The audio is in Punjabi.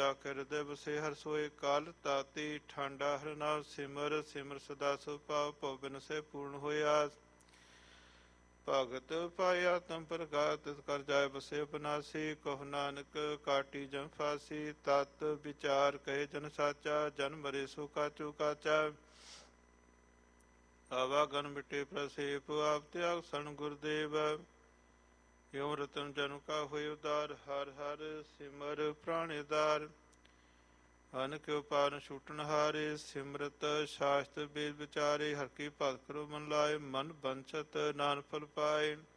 ਆਖਿ ਹਿਰਦੈ ਬਸੇ ਹਰਿ ਸੋਇ। ਕਾਲ ਤਾਤੀ ਠਾਂਡਾ ਹਰਿ ਨਾਮ ਸਿਮਰ। ਸਿਮਰ ਸਦਾ ਸੁਭਾਵ ਭਉ ਬਿਨਸੈ ਪੂਰਨ ਹੋਇ ਆਸ। ਭਗਤ ਪਾਇਆ ਤਮ ਪ੍ਰਗਾਤ ਤਿਸ ਕਰ ਜਾਇ ਬਸੇ ਅਬਨਾਸੀ। ਕਹੋ ਨਾਨਕ ਕਾਟੀ ਜਮ ਫਾਸੀ। ਤਤ ਵਿਚਾਰ ਕਹੇ ਜਨ ਸਾਚਾ। ਜਨ ਮਰੇ ਸੋ ਕਾਚੂ ਕਾਚਾ। ਆਵਾਗਨ ਮਿਟੇ ਪ੍ਰਸੇਪ ਆਪ ਤਿਆਗ ਸਣ ਗੁਰਦੇਵ। ਯੋਂ ਰਤਨ ਜਨ ਕਾ ਹੋਇ ਉਦਾਰ। ਹਰ ਹਰ ਸਿਮਰ ਪ੍ਰਾਣਿਦਾਰ। ਅਨ ਕਿਉ ਪਾਰਨ ਛੂਟਣ ਹਾਰੇ। ਸਿਮਰਤ ਸ਼ਾਸਤਰ ਵੇਦ ਵਿਚਾਰੇ। ਹਰ ਕੀ ਭਗਤ ਕਰੋ ਮਨ ਲਾਏ। ਮਨ ਬੰਛਤ ਨਾਨਕ ਫਲ ਪਾਏ।